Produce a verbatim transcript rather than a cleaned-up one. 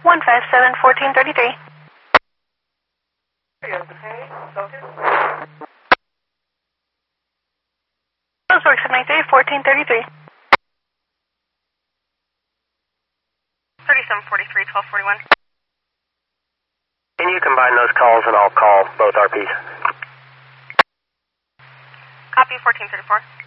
one five seven, fourteen thirty-three. Roseburg seven nine three, fourteen thirty-three. thirty-seven forty-three, twelve forty-one. Can you combine those calls and I'll call both R Ps? Copy, fourteen thirty-four.